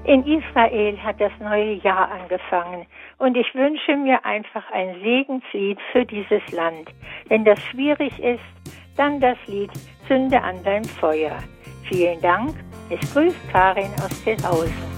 In Israel hat das neue Jahr angefangen und ich wünsche mir einfach ein Segenslied für dieses Land. Wenn das schwierig ist, dann das Lied Zünde an dein Feuer. Vielen Dank. Es grüßt Karin aus Telhausen.